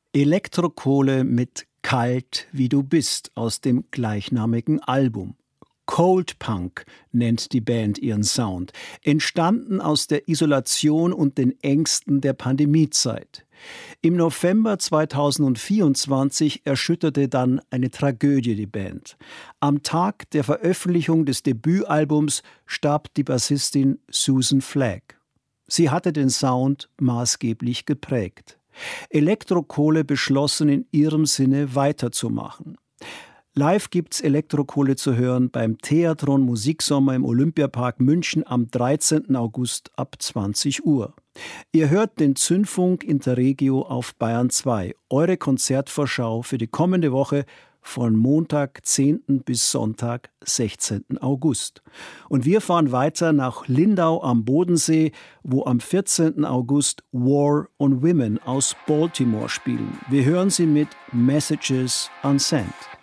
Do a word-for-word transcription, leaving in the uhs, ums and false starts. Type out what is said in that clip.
Elektrokohle mit Kalt wie du bist aus dem gleichnamigen Album. Cold Punk nennt die Band ihren Sound, entstanden aus der Isolation und den Ängsten der Pandemiezeit. Im November zweitausendvierundzwanzig erschütterte dann eine Tragödie die Band. Am Tag der Veröffentlichung des Debütalbums starb die Bassistin Susan Flagg. Sie hatte den Sound maßgeblich geprägt. Elektrokohle beschlossen in ihrem Sinne weiterzumachen. Live gibt's Elektrokohle zu hören beim Theatron Musiksommer im Olympiapark München am dreizehnten August ab zwanzig Uhr. Ihr hört den Zündfunk Interregio auf Bayern zwei, eure Konzertvorschau für die kommende Woche von Montag zehnten bis Sonntag sechzehnten August. Und wir fahren weiter nach Lindau am Bodensee, wo am vierzehnten August War on Women aus Baltimore spielen. Wir hören sie mit Messages Unsent.